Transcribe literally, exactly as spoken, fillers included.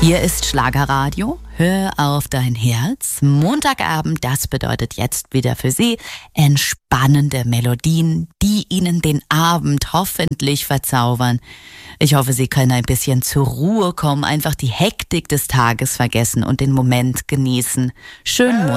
Hier ist Schlagerradio. Hör auf dein Herz. Montagabend, das bedeutet jetzt wieder für Sie entspannende Melodien, die Ihnen den Abend hoffentlich verzaubern. Ich hoffe, Sie können ein bisschen zur Ruhe kommen, einfach die Hektik des Tages vergessen und den Moment genießen. Schönen Montag.